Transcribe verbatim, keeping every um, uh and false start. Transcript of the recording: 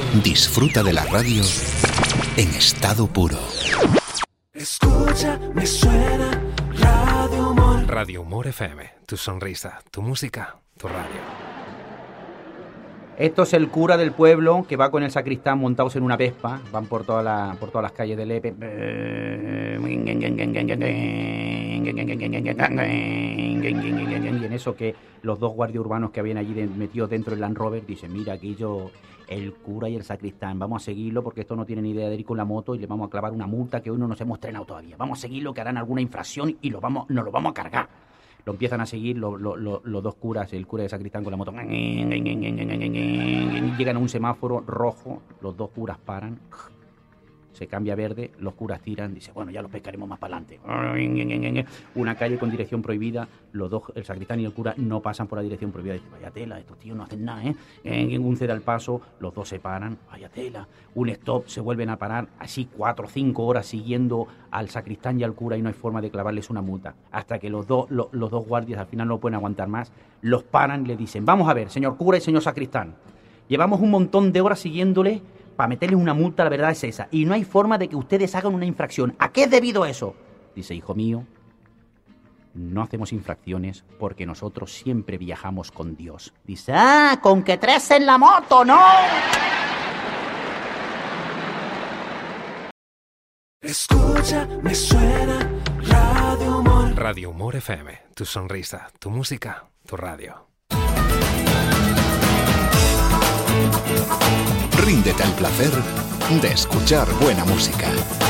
Disfruta de la radio en estado puro. Escucha, me suena Radio Humor. Radio Humor F M, tu sonrisa, tu música, tu radio. Esto es el cura del pueblo que va con el sacristán montados en una Vespa, van por, toda la, por todas las calles de Lepe. Y en eso que los dos guardias urbanos que habían allí de, metidos dentro del Land Rover dicen, mira, aquí yo, el cura y el sacristán, vamos a seguirlo porque estos no tienen ni idea de ir con la moto y le vamos a clavar una multa que hoy no nos hemos estrenado todavía. Vamos a seguirlo, que harán alguna infracción y lo vamos, nos lo vamos a cargar. Lo empiezan a seguir los lo, lo, lo dos curas, el cura y el sacristán con la moto. Llegan a un semáforo rojo, los dos curas paran, se cambia a verde, los curas tiran, dice, bueno, ya los pescaremos más para adelante. Una calle con dirección prohibida, los dos, el sacristán y el cura, no pasan por la dirección prohibida. Dice, vaya tela, estos tíos no hacen nada, ¿eh? Un ceda al paso, los dos se paran, vaya tela. Un stop, se vuelven a parar, así cuatro o cinco horas siguiendo al sacristán y al cura y no hay forma de clavarles una multa. Hasta que los, do, lo, los dos guardias al final no pueden aguantar más, los paran y le dicen, vamos a ver, señor cura y señor sacristán, llevamos un montón de horas siguiéndole para meterles una multa, la verdad es esa. Y no hay forma de que ustedes hagan una infracción. ¿A qué es debido eso? Dice, hijo mío, no hacemos infracciones porque nosotros siempre viajamos con Dios. Dice, ah, con que tres en la moto, ¿no? Escucha, me suena Radio Humor. Radio Humor F M, tu sonrisa, tu música, tu radio. Ríndete al placer de escuchar buena música.